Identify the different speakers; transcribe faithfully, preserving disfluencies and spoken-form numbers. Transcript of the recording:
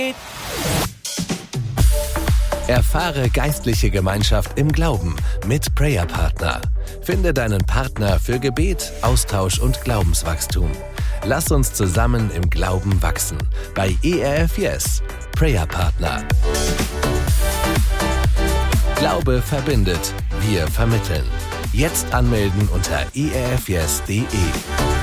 Speaker 1: Erfahre geistliche Gemeinschaft im Glauben mit Prayer Partner. Finde deinen Partner für Gebet, Austausch und Glaubenswachstum. Lass uns zusammen im Glauben wachsen. Bei E R F Yes, Prayer Partner. Glaube verbindet, wir vermitteln. Jetzt anmelden unter e r f yes punkt d e.